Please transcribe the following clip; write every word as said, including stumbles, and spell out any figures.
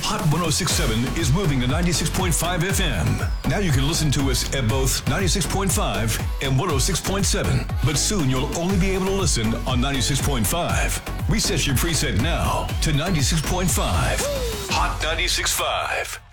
Hot one oh six point seven is moving to ninety-six point five F M. Now you can listen to us at both ninety-six point five and one oh six point seven. But soon you'll only be able to listen on ninety-six point five. Reset your preset now to ninety-six point five. Hot ninety-six point five.